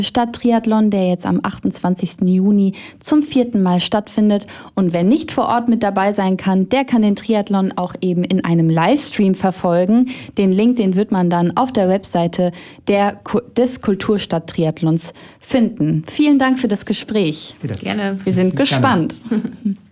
Stadttriathlon, der jetzt am 28. Juni zum 4. Mal stattfindet. Und wer nicht vor Ort mit dabei sein kann, der kann den Triathlon auch eben in einem Livestream verfolgen. Den Link, den wird man dann auf der Webseite des Kulturstadt-Triathlons finden. Vielen Dank für das Gespräch. Gerne. Wir sind gespannt.